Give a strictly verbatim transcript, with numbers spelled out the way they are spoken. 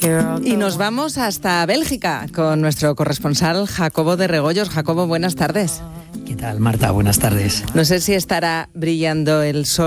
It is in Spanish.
Y nos vamos hasta Bélgica con nuestro corresponsal Jacobo de Regoyos. Jacobo, buenas tardes. ¿Qué tal, Marta? Buenas tardes. No sé si estará brillando el sol